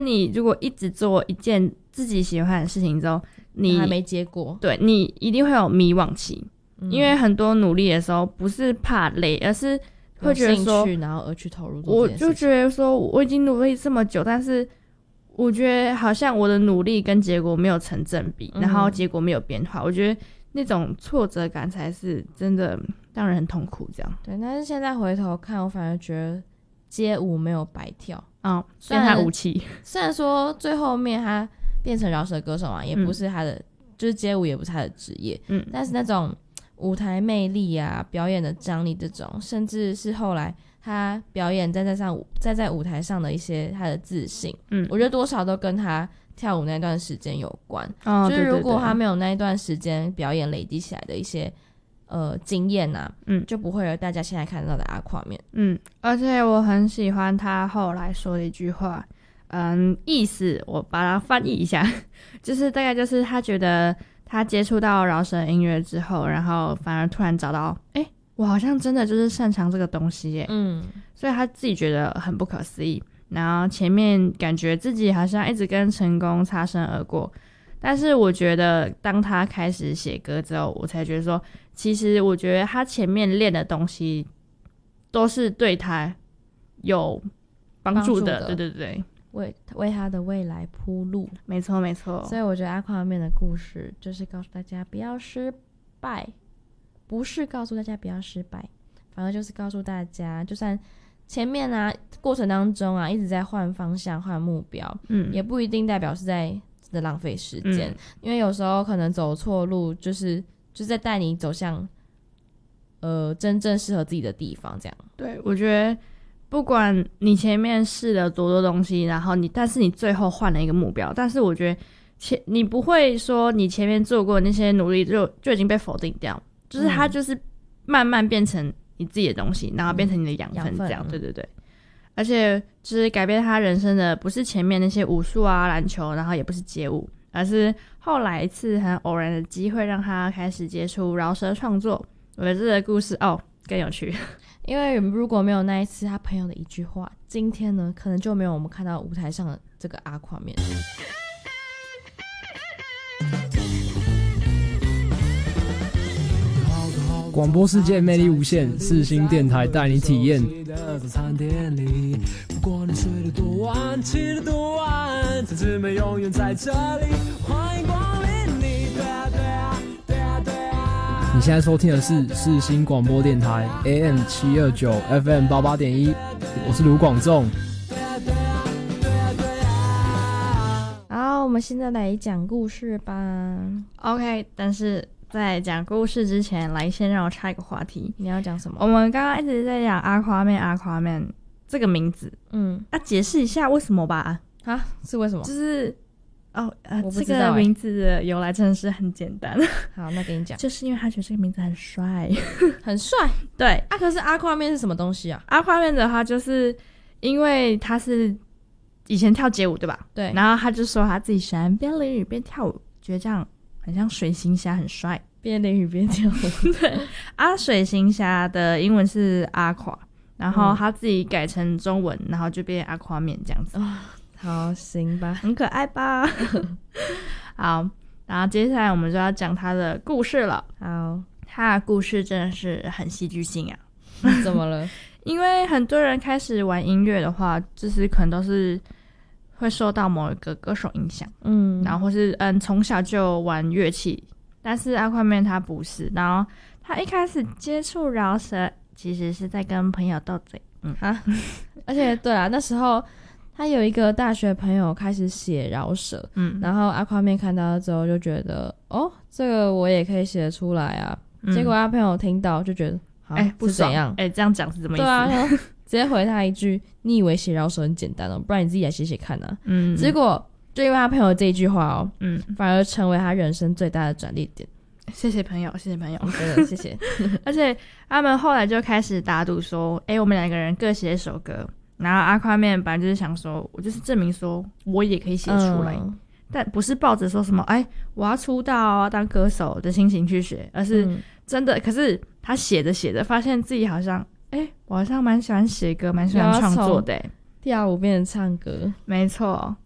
你如果一直做一件自己喜欢的事情之后，你还没结果， 对，你一定会有迷惘期，因为很多努力的时候不是怕累，而是会觉得说有兴趣然后而去投入做这件事情。 我就觉得说我已经努力这么久，但是我觉得好像我的努力跟结果没有成正比，然后结果没有变化，我觉得那种挫折感才是真的让人很痛苦这样。 对，但是现在回头看，我反而觉得街舞没有白跳。 虽然他武器， 虽然说最后面他变成饶舌歌手嘛，也不是他的，就是街舞也不是他的职业，但是那种舞台魅力啊，表演的张力这种，甚至是后来他表演站在舞台上的一些他的自信，我觉得多少都跟他跳舞那段时间有关。就是如果他没有那一段时间表演累积起来的一些经验啊，就不会有大家现在看到的阿夸面。 而且我很喜欢他后来说的一句话，意思我把它翻译一下，就是大概就是他觉得他接触到饶舌音乐之后，然后反而突然找到，我好像真的就是擅长这个东西耶，所以他自己觉得很不可思议。然后前面感觉自己好像一直跟成功擦身而过，但是我觉得当他开始写歌之后，我才觉得说，其实我觉得他前面练的东西都是对他有帮助的，对对对， 为他的未来铺路。 没错没错。 所以我觉得阿夸面的故事就是告诉大家不要失败，不是告诉大家不要失败，反而就是告诉大家，就算前面啊过程当中啊一直在换方向换目标，也不一定代表是在浪费时间，因为有时候可能走错路就是在带你走向真正适合自己的地方这样。 对，我觉得不管你前面试了多多东西，然后但是你最后换了一个目标，但是我觉得你不会说你前面做过那些努力就已经被否定掉，就是它就是慢慢变成你自己的东西，然后变成你的养分这样，对对对。而且就是改变他人生的不是前面那些武术啊篮球，然后也不是街舞，而是后来一次很偶然的机会让他开始接触饶舌创作。我觉得这个故事更有趣， 因为如果没有那一次他朋友的一句话，今天呢可能就没有我们看到舞台上的这个阿夸面。 广播世界魅力无限，世新电台带你体验。不管你睡得多晚，起得多晚，同志们永远在这里，欢迎光临你。对啊对啊对啊对啊。你现在收听的是世新广播电台 AM 729 FM 88.1，我是卢广仲。 好，我们现在来讲故事吧。 OK， 但是在讲故事之前，先让我插一个话题。 你要讲什么？ 我们刚刚一直在讲阿夸面这个名字，解释一下为什么吧？ 是为什么？ 就是这我不知道个名字的由来真的是很简单。 好，那给你讲， 就是因为他觉得这个名字很帅， 很帅。 对可是阿夸面是什么东西啊？ 阿夸面的话，就是因为他是以前跳街舞对吧？ 对， 然后他就说他自己喜欢边淋雨边跳舞，觉得这样很像水行侠，很帅。 边淋雨边跳舞。 对水行侠的英文是阿夸，然后他自己改成中文，然后就变阿夸面这样子。 好，行吧， 很可爱吧？好，然后接下来我们就要讲他的故事了。 好， 他的故事真的是很戏剧性啊。 怎么了？ 因为很多人开始玩音乐的话，就是可能都是会受到某一个歌手影响，然后或是从小就玩乐器，但是阿夸面他不是，然后他一开始接触饶舌，其实是在跟朋友斗嘴， 而且对啊，那时候他有一个大学朋友开始写饶舌，然后阿夸面看到之后就觉得，这个我也可以写得出来啊，结果他朋友听到就觉得， 不是怎样？ 这样讲是什么意思？ 对啊，直接回他一句：“你以为写饶舌很简单不然你自己来写写看啊。”结果就因为他朋友这一句话反而成为他人生最大的转捩点。 谢谢朋友，谢谢朋友， 真的谢谢。 而且他们后来就开始打赌说，我们两个人各写一首歌。然后阿夸面本来就是想说，我就是证明说我也可以写出来，但不是抱着说什么我要出道啊当歌手的心情去写，而是真的。可是他写着写着，发现自己好像我好像蛮喜欢写歌，蛮喜欢创作的。 跳舞变成唱歌， 没错。